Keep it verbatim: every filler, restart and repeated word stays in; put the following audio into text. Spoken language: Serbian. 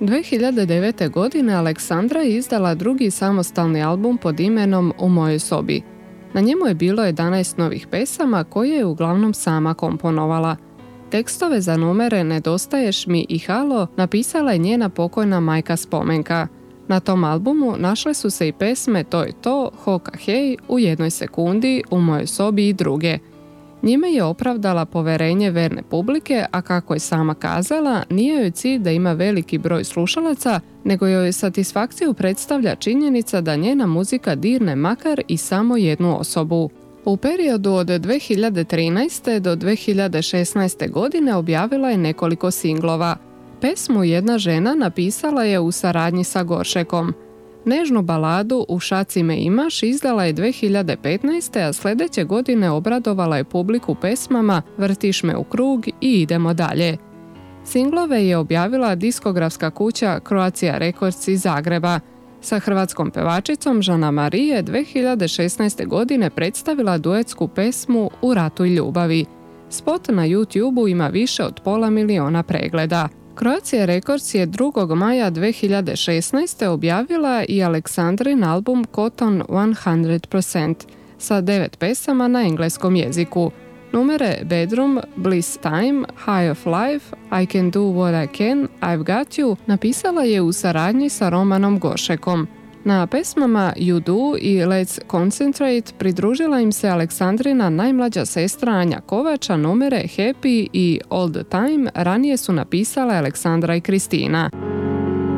dvije hiljade devete. godine Aleksandra je izdala drugi samostalni album pod imenom U mojoj sobi. Na njemu je bilo jedanaest novih pesama koje je uglavnom sama komponovala. Tekstove za numere Nedostaješ mi i Halo napisala je njena pokojna majka Spomenka. Na tom albumu našle su se i pesme To je to, Hoka hej, U jednoj sekundi, U mojoj sobi i druge. Njime je opravdala poverenje verne publike, a kako je sama kazala, nije joj cilj da ima veliki broj slušalaca, nego joj satisfakciju predstavlja činjenica da njena muzika dirne makar i samo jednu osobu. U periodu od dvije hiljade trinaeste. do dvije hiljade šesnaeste. godine objavila je nekoliko singlova. Pesmu Jedna žena napisala je u saradnji sa Goršekom. Nežnu baladu U šaci me imaš izdala je dvije hiljade petnaeste. a sljedeće godine obradovala je publiku pesmama Vrtiš me u krug i Idemo dalje. Singlove je objavila diskografska kuća Croatia Records iz Zagreba. Sa hrvatskom pevačicom Žana Marije dvije hiljade šesnaeste. godine predstavila duetsku pesmu U ratu i ljubavi. Spot na YouTubeu ima više od pola miliona pregleda. Croatia Records je drugog maja dvije hiljade šesnaeste. objavila i Aleksandrin album Cotton sto posto sa devet pesama na engleskom jeziku. Numere Bedroom, Bliss Time, High of Life, I Can Do What I Can, I've Got You napisala je u saradnji sa Romanom Gošekom. Na pesmama You Do i Let's Concentrate pridružila im se Aleksandrina najmlađa sestra Anja Kovača. Numere Happy i All the Time ranije su napisale Aleksandra i Kristina.